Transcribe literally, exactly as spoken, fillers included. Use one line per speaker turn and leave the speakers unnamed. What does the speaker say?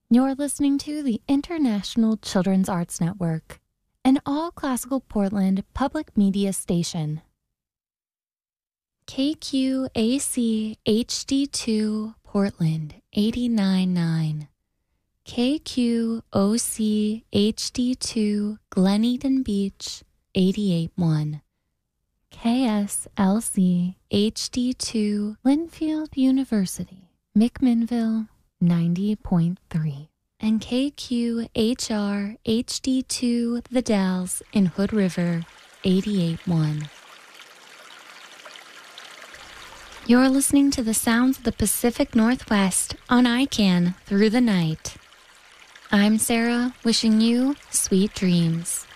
You're listening to the International Children's Arts Network, an all-classical Portland public media station. K Q A C H D two Portland eighty-nine point nine, K Q O C H D two Glen Eden Beach eighty-eight point one, K S L C H D two Linfield University McMinnville ninety point three, and K Q H R H D two The Dalles in Hood River eighty-eight point one. You're listening to the sounds of the Pacific Northwest on I C A N Through the Night. I'm Sarah, wishing you sweet dreams.